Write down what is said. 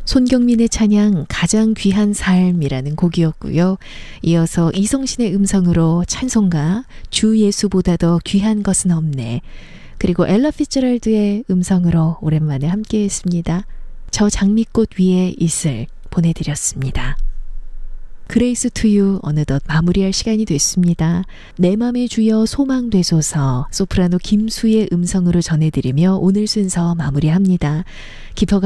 손경민의 찬양 가장 귀한 삶이라는 곡이었고요. 이어서 이성신의 음성으로 찬송가 주 예수보다 더 귀한 것은 없네. 그리고 엘라 피츠제럴드의 음성으로 오랜만에 함께했습니다. 저 장미꽃 위에 있을 보내드렸습니다. 그레이스 투유 어느덧 마무리할 시간이 됐습니다. 내 맘의 주여 소망되소서 소프라노 김수의 음성으로 전해드리며 오늘 순서 마무리합니다. 깊어가